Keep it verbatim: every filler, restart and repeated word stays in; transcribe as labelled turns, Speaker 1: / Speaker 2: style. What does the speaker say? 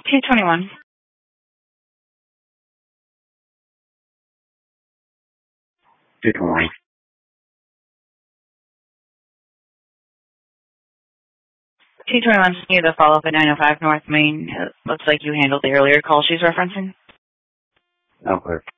Speaker 1: T twenty-one.
Speaker 2: T twenty-one.
Speaker 1: T twenty-one, you the follow-up at nine oh five North Main. It looks like you handled the earlier call she's referencing.
Speaker 2: Okay.